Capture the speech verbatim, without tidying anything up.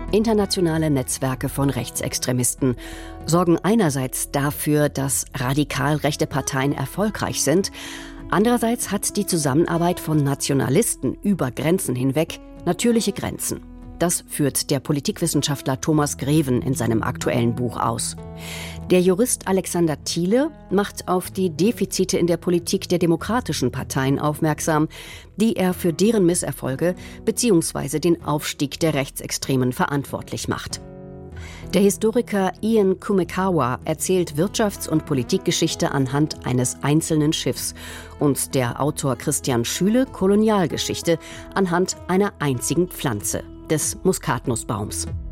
Internationale Netzwerke von Rechtsextremisten sorgen einerseits dafür, dass radikal rechte Parteien erfolgreich sind. Andererseits hat die Zusammenarbeit von Nationalisten über Grenzen hinweg natürliche Grenzen. Das führt der Politikwissenschaftler Thomas Greven in seinem aktuellen Buch aus. Der Jurist Alexander Thiele macht auf die Defizite in der Politik der demokratischen Parteien aufmerksam, die er für deren Misserfolge bzw. den Aufstieg der Rechtsextremen verantwortlich macht. Der Historiker Ian Kumekawa erzählt Wirtschafts- und Politikgeschichte anhand eines einzelnen Schiffs und der Autor Christian Schüle Kolonialgeschichte anhand einer einzigen Pflanze, des Muskatnussbaums.